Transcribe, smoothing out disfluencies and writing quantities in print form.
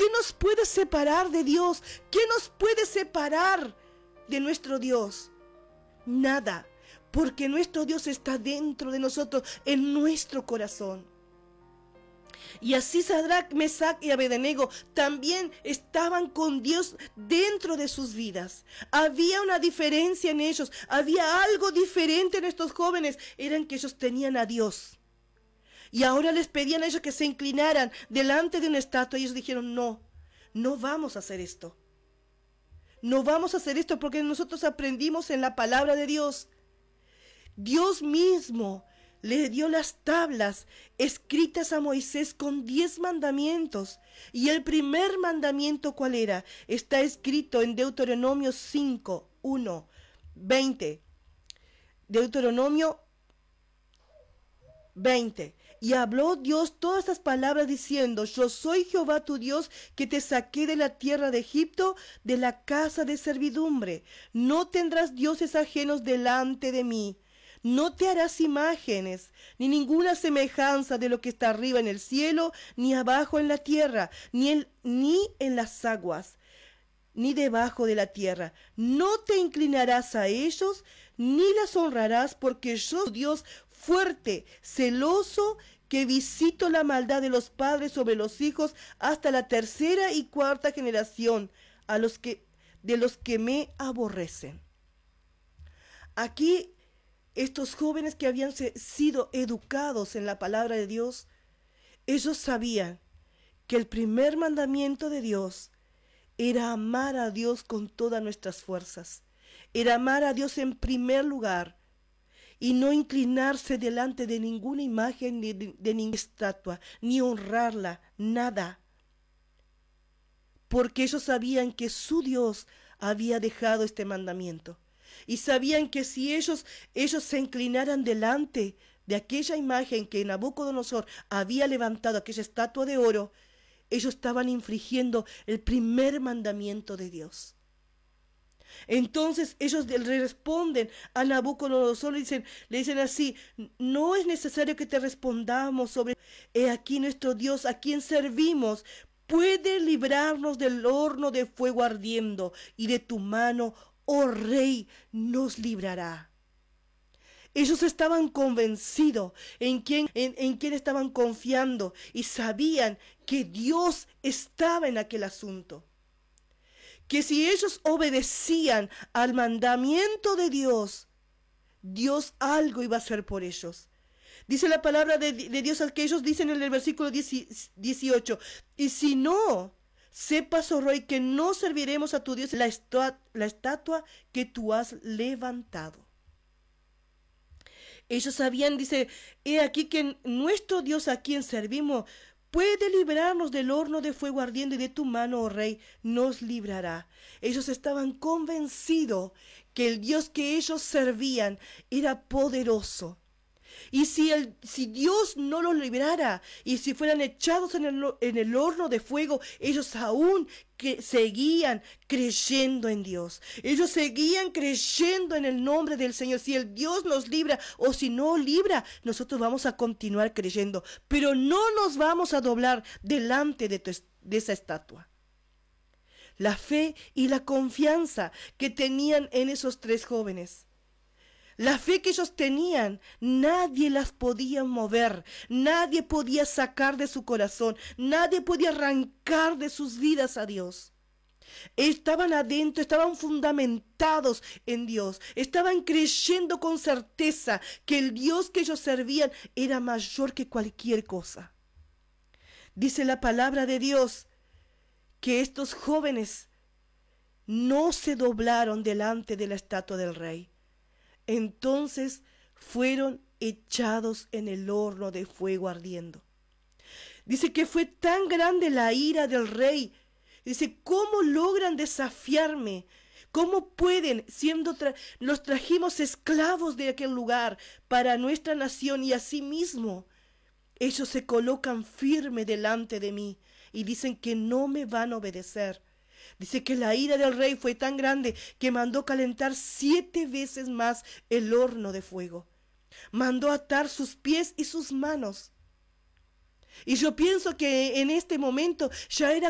¿Qué nos puede separar de Dios? ¿Qué nos puede separar de nuestro Dios? Nada, porque nuestro Dios está dentro de nosotros, en nuestro corazón. Y así Sadrac, Mesac y Abednego también estaban con Dios dentro de sus vidas. Había una diferencia en ellos, había algo diferente en estos jóvenes, eran que ellos tenían a Dios. Y ahora les pedían a ellos que se inclinaran delante de una estatua. Y ellos dijeron, no, no vamos a hacer esto. No vamos a hacer esto porque nosotros aprendimos en la palabra de Dios. Dios mismo le dio las tablas escritas a Moisés con 10 mandamientos. Y el primer mandamiento, ¿cuál era? Está escrito en Deuteronomio 5, 1, 20. Deuteronomio 20. Y habló Dios todas estas palabras diciendo, yo soy Jehová tu Dios que te saqué de la tierra de Egipto, de la casa de servidumbre. No tendrás dioses ajenos delante de mí. No te harás imágenes, ni ninguna semejanza de lo que está arriba en el cielo, ni abajo en la tierra, ni en las aguas, ni debajo de la tierra. No te inclinarás a ellos, ni las honrarás, porque yo soy Dios fuerte, celoso, que visito la maldad de los padres sobre los hijos hasta la tercera y cuarta generación de los que me aborrecen. Aquí estos jóvenes que habían sido educados en la palabra de Dios, ellos sabían que el primer mandamiento de Dios era amar a Dios con todas nuestras fuerzas, era amar a Dios en primer lugar y no inclinarse delante de ninguna imagen ni de ninguna estatua, ni honrarla, nada. Porque ellos sabían que su Dios había dejado este mandamiento. Y sabían que si ellos se inclinaran delante de aquella imagen que Nabucodonosor había levantado, aquella estatua de oro, ellos estaban infringiendo el primer mandamiento de Dios. Entonces ellos le responden a Nabucodonosor, le dicen así, no es necesario que te respondamos sobre, he aquí nuestro Dios a quien servimos, puede librarnos del horno de fuego ardiendo, y de tu mano, oh rey, nos librará. Ellos estaban convencidos en quién estaban confiando y sabían que Dios estaba en aquel asunto. Que si ellos obedecían al mandamiento de Dios, Dios algo iba a hacer por ellos. Dice la palabra de Dios al que ellos dicen en el versículo 18, y si no, sepas, oh rey, que no serviremos a tu Dios la estatua que tú has levantado. Ellos sabían, dice, he aquí que nuestro Dios a quien servimos puede librarnos del horno de fuego ardiendo, y de tu mano, oh rey, nos librará. Ellos estaban convencidos que el Dios que ellos servían era poderoso. Y si Dios no los librara, y si fueran echados en el horno de fuego, ellos aún seguían creyendo en Dios. Ellos seguían creyendo en el nombre del Señor. Si el Dios nos libra o si no libra, nosotros vamos a continuar creyendo. Pero no nos vamos a doblar delante de esa estatua. La fe y la confianza que tenían en esos tres jóvenes. La fe que ellos tenían, nadie las podía mover, nadie podía sacar de su corazón, nadie podía arrancar de sus vidas a Dios. Estaban adentro, estaban fundamentados en Dios, estaban creyendo con certeza que el Dios que ellos servían era mayor que cualquier cosa. Dice la palabra de Dios que estos jóvenes no se doblaron delante de la estatua del rey. Entonces fueron echados en el horno de fuego ardiendo. Dice que fue tan grande la ira del rey. Dice, ¿cómo logran desafiarme? ¿Cómo pueden, los trajimos esclavos de aquel lugar para nuestra nación, y asimismo ellos se colocan firme delante de mí y dicen que no me van a obedecer? Dice que la ira del rey fue tan grande que mandó calentar 7 veces más el horno de fuego. Mandó atar sus pies y sus manos. Y yo pienso que en este momento ya era